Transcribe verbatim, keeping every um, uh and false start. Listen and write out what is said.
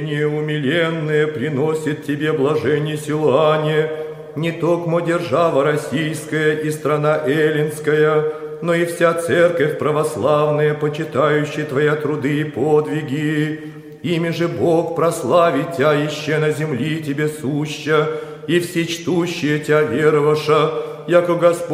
Неумиленные приносит тебе блажение силане, не токмо держава российская и страна эллинская, но и вся церковь православная, почитающая твоя труды и подвиги. Ими же Бог прославит тя, еще на земли тебе суща, и все чтущие тя вероваша, яко Господь